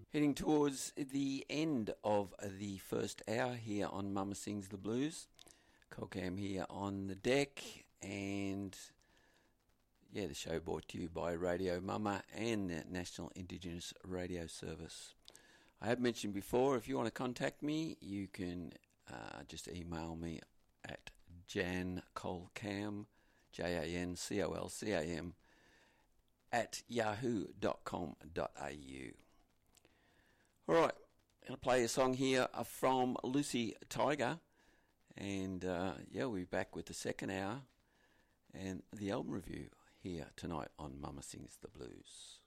Heading towards the end of the first hour here on Mama Sings the Blues. Colcam here on the deck, and the show brought to you by Radio Mama and the National Indigenous Radio Service. I have mentioned before, if you want to contact me, you can just email me at jancolcam, JANCOLCAM, at yahoo.com.au. Alright, I'm going to play a song here from Lucy Tiger, and we'll be back with the second hour and the album review here tonight on Mama Sings the Blues.